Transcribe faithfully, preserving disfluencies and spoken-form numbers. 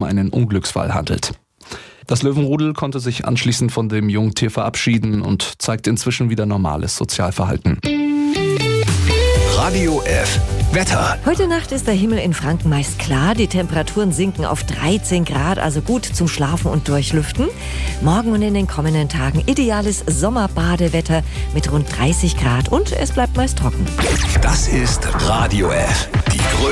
einen Unglücksfall handelt. Das Löwenrudel konnte sich anschließend von dem Jungtier verabschieden und zeigt inzwischen wieder normales Sozialverhalten. Radio F. Wetter. Heute Nacht ist der Himmel in Franken meist klar. Die Temperaturen sinken auf dreizehn Grad, also gut zum Schlafen und Durchlüften. Morgen und in den kommenden Tagen ideales Sommerbadewetter mit rund dreißig Grad und es bleibt meist trocken. Das ist Radio F. Die